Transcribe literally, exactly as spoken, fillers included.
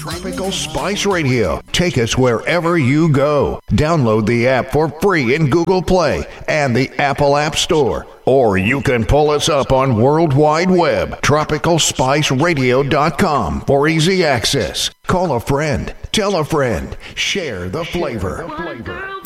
Tropical Spice Radio. Take us wherever you go. Download the app for free in Google Play and the Apple App Store. Or you can pull us up on World Wide Web, tropical spice radio dot com for easy access. Call a friend, tell a friend, share the flavor.